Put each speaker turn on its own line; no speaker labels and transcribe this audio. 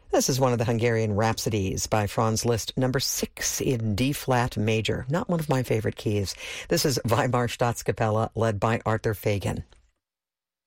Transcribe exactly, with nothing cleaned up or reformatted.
This is one of the Hungarian Rhapsodies by Franz Liszt, number six in D-flat major. Not one of my favorite keys. This is Weimar Staatskapelle, led by Arthur Fagan.